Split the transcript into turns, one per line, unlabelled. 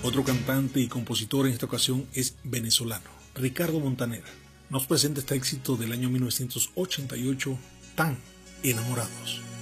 Otro cantante y compositor en esta ocasión es venezolano, Ricardo Montaner. Nos presenta este éxito del año 1988, Tan Enamorados.